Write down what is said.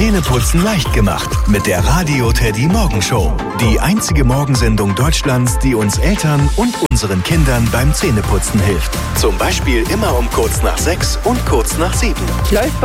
Zähneputzen leicht gemacht mit der Radio Teddy Morgenshow. Die einzige Morgensendung Deutschlands, die uns Eltern und unseren Kindern beim Zähneputzen hilft. Zum Beispiel immer um kurz nach 6 und kurz nach 7. Läuft